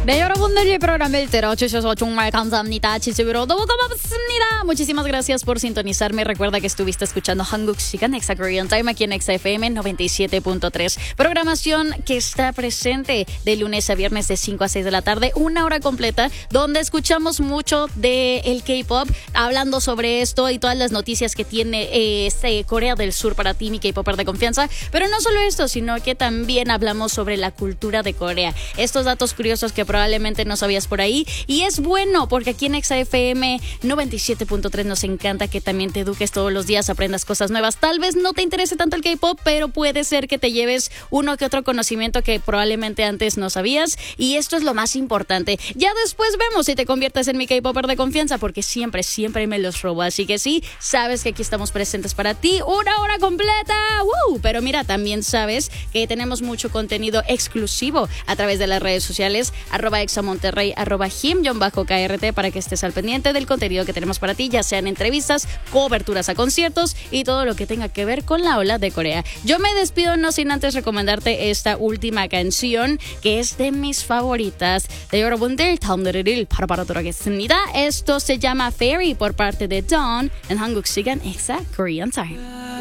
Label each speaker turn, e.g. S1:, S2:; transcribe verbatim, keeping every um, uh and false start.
S1: 네, 여러분들이 프로그램을 들어주셔서 정말 감사합니다. 지지부로 너무 고맙습니다. Muchísimas gracias por sintonizarme. Recuerda que estuviste escuchando 한국 시간 Exa Korean Time aquí en Exa F M noventa y siete punto tres. Programación que está presente de lunes a viernes de cinco a seis de la tarde, una hora completa, donde escuchamos mucho del K-pop, hablando sobre esto y todas las noticias que tiene eh, este Corea del Sur para ti, mi K-popper de confianza. Pero no solo esto, sino que también hablamos sobre la cultura de Corea. Estos datos curiosos que probablemente no sabías por ahí, y es bueno porque aquí en Exa F M noventa y siete punto tres nos encanta que también te eduques todos los días, aprendas cosas nuevas. Tal vez no te interese tanto el K-pop, pero puede ser que te lleves uno que otro conocimiento que probablemente antes no sabías, y esto es lo más importante. Ya después vemos si te conviertes en mi K-popper de confianza, porque siempre, siempre me los robo. Así que sí, sabes que aquí estamos presentes para ti una hora completa. ¡Woo! Pero mira, también sabes que tenemos mucho contenido exclusivo a través de las redes sociales, arroba examonterrey, arroba him-krt, para que estés al pendiente del contenido que tenemos para ti, ya sean entrevistas, coberturas a conciertos y todo lo que tenga que ver con la ola de Corea. Yo me despido no sin antes recomendarte esta última canción, que es de mis favoritas. 네, 여러분들 다음 노래를 바로 바로 들어가겠습니다. Esto se llama Fairy por parte de Dawn en 한국 시간 Exa Korean Time.